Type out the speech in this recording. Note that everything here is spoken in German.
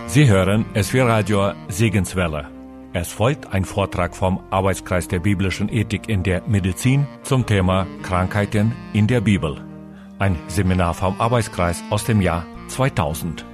Sie hören SW Radio Segenswelle. Es folgt ein Vortrag vom Arbeitskreis der biblischen Ethik in der Medizin zum Thema Krankheiten in der Bibel. Ein Seminar vom Arbeitskreis aus dem Jahr 2000.